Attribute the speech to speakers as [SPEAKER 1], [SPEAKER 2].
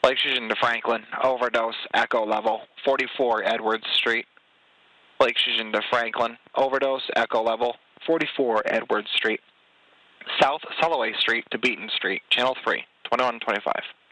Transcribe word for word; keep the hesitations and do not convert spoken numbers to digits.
[SPEAKER 1] Lake Fusion to Franklin, overdose, echo level, forty-four Edwards Street. Lake Fusion to Franklin, overdose, echo level, forty-four Edwards Street. South Soloway Street to Beaton Street, channel three, twenty-one twenty-five.